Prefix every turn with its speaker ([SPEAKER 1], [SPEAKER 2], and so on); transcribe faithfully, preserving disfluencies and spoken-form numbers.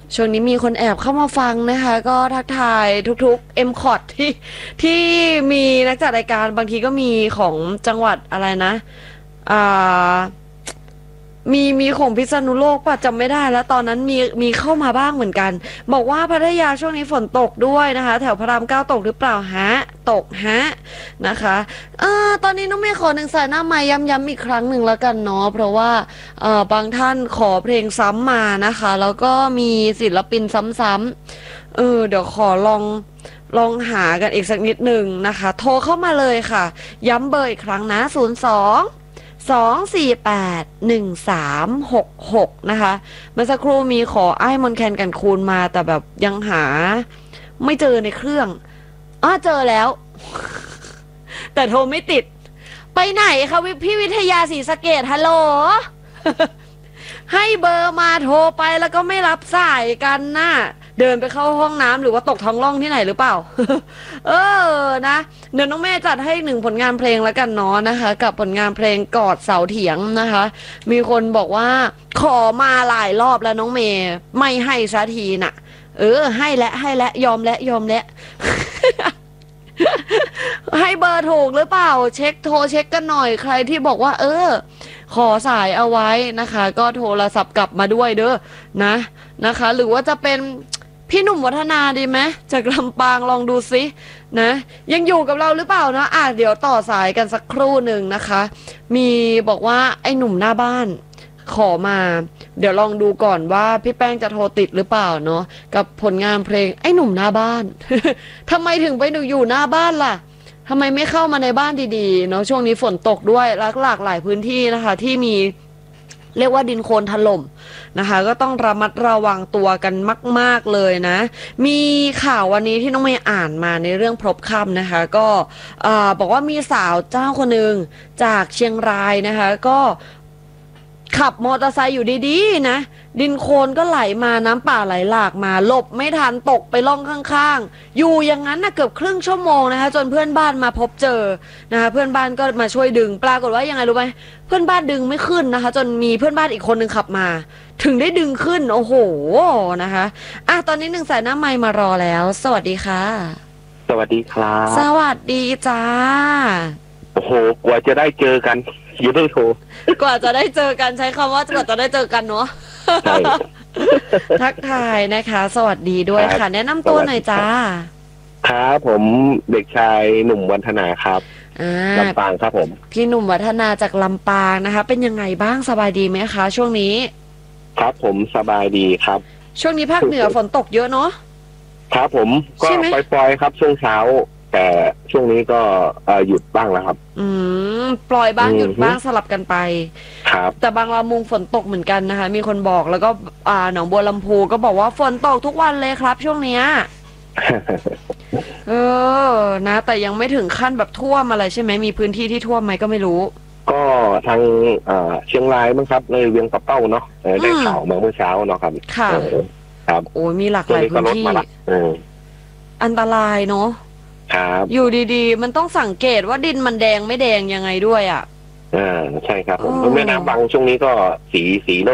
[SPEAKER 1] ช่วงนี้มีคนแอบเข้ามาฟังนะคะ ก็ทักทายทุกๆ เอ็ม คอ ที ที่ที่มีนักจัดรายการบางทีก็มีของจังหวัดอะไรนะอ่ามีมีของพิษณุโลกป่ะจำไม่ได้แล้วตอนนั้นมีมีเข้ามาบ้างเหมือนกันบอกว่าพัทยาช่วงนี้ฝนตกด้วยนะคะแถวพระรามเก้าตกหรือเปล่าฮะตกฮะนะคะเออตอนนี้น้องเมย์ขอหนึ่งสายหน้าใหม่ย้ำๆอีกครั้งหนึ่งแล้วกันเนาะเพราะว่าเออบางท่านขอเพลงซ้ำมานะคะแล้วก็มีศิลปินซ้ำๆเออเดี๋ยวขอลองลองหากันอีกสักนิดหนึ่งนะคะโทรเข้ามาเลยค่ะย้ำเบอร์อีกครั้งนะศูนย์สองสองสี่แปดหนึ่งสามหกหกนะคะเมื่อสักครู่มีขอไอ้มอนแคนกันคูณมาแต่แบบยังหาไม่เจอในเครื่องอ้าเจอแล้วแต่โทรไม่ติดไปไหนคะพี่วิทยาศรีสะเกษฮัลโหลให้เบอร์มาโทรไปแล้วก็ไม่รับสายกันนะ่ะเดินไปเข้าห้องน้ำหรือว่าตกท้องร่องที่ไหนหรือเปล่า เออนะเดี๋ยวน้องแม่จัดให้หนึ่งผลงานเพลงแล้วกันเนาะนะคะ กับผลงานเพลงกอดเสาเถียงนะคะ มีคนบอกว่าขอมาหลายรอบแล้วน้องเมย์ไม่ให้สักทีน่ะเออให้และให้และยอมและยอมและ ให้เบอร์ถูกหรือเปล่าเช็คโทรเช็คกันหน่อยใครที่บอกว่า เออ ขอสายเอาไว้นะคะ ก็โทรศัพท์กลับมาด้วยเด้อนะนะคะ หรือว่าจะเป็นพี่หนุ่มวัฒนาดีไหมจากลำปางลองดูซินะยังอยู่กับเราหรือเปล่านะอ่ะเดี๋ยวต่อสายกันสักครู่หนึ่งนะคะ มีบอกว่าไอ้หนุ่มหน้าบ้านขอมาเดี๋ยวลองดูก่อนว่าพี่แป้งจะโทรติดหรือเปล่าเนาะกับผลงานเพลงไอ้หนุ่มหน้าบ้าน ทำไมถึงไปอยู่หน้าบ้านล่ะทำไมไม่เข้ามาในบ้านดีๆเนาะช่วงนี้ฝนตกด้วยหลากหลากหลายพื้นที่นะคะที่มีเรียกว่าดินโคลนถล่มนะคะก็ต้องระมัดระวังตัวกันมากๆเลยนะมีข่าววันนี้ที่น้องเมย์อ่านมาในเรื่องพลบค่ำนะคะก็บอกว่ามีสาวเจ้าคนหนึ่งจากเชียงรายนะคะก็ขับมอเตอร์ไซค์อยู่ดีๆนะดินโคลนก็ไหลมาน้ำป่าไหลหลากมาหลบไม่ทันตกไปล่องข้างๆอยู่อย่างนั้นนะเกือบครึ่งชั่วโมงนะคะจนเพื่อนบ้านมาพบเจอนะคะเพื่อนบ้านก็มาช่วยดึงปรากฏว่ายังไงรู้ไหมเพื่อนบ้านดึงไม่ขึ้นนะคะจนมีเพื่อนบ้านอีกคนนึงขับมาถึงได้ดึงขึ้นโอ้โหนะคะอ่ะตอนนี้หนึ่งสายหน้าไมค์มารอแล้วสวัสดีค่ะ
[SPEAKER 2] สวัสดีครับ
[SPEAKER 1] สวัสดีจ้า
[SPEAKER 2] โอ้โหกว่าจะได้เจอกันอยู่ได้โทร
[SPEAKER 1] กว่าจะได้เจอกันใช้คำว่ากว่าจะได้เจอกันเนาะทักทายนะคะ สวัสดีด้วยค่ะแนะนำตัวหน่อยจ้า
[SPEAKER 2] ครับผมเด็กชายหนุ่มวัฒนาครับลำปางครับผม
[SPEAKER 1] พี่หนุ่มวัฒนาจากลำปางนะคะเป็นยังไงบ้างสบายดีไหมคะช่วงนี้
[SPEAKER 2] ครับผมสบายดีครับ
[SPEAKER 1] ช่วงนี้ภาคเหนือฝนตกเยอะเนาะ
[SPEAKER 2] ครับผมก็ปล่อยๆครับช่วงเช้าแต่ช่วงนี้ก็หยุดบ้างแล้วครับ
[SPEAKER 1] อืมปล่อยบ้างหยุดบ้างสลับกันไป
[SPEAKER 2] ครับ
[SPEAKER 1] แต่บางละมุงฝนตกเหมือนกันนะคะมีคนบอกแล้วก็อ่าหนองบัวลำพูก็บอกว่าฝนตกทุกวันเลยครับช่วงเนี้ย เออนะแต่ยังไม่ถึงขั้นแบบท่วมอะไรใช่ไหมมีพื้นที่ที่ท่วมไหมก็ไม่รู้
[SPEAKER 2] ก็ทางเชียงรายมั้งครับในเวียงปะเป้าเนาะได้ข่าวมาเมื่อเช้าเนาะครับ
[SPEAKER 1] ค่ะ
[SPEAKER 2] ครับ
[SPEAKER 1] โอ้ยมีหลากหลายพื้นที่อันตรายเนาะ
[SPEAKER 2] ครับ
[SPEAKER 1] อยู่ดีๆมันต้องสังเกตว่าดินมันแดงไม่แดงยังไงด้วยอ่ะ
[SPEAKER 2] อ่าใช่ครับผมแม่น้ำบางช่วงนี้ก็สีสี